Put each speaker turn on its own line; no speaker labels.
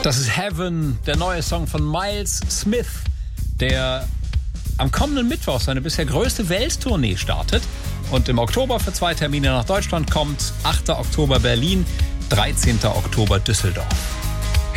Das ist Heaven, der neue Song von Miles Smith, der am kommenden Mittwoch seine bisher größte Welttournee startet und im Oktober für 2 Termine nach Deutschland kommt. 8. Oktober Berlin, 13. Oktober Düsseldorf.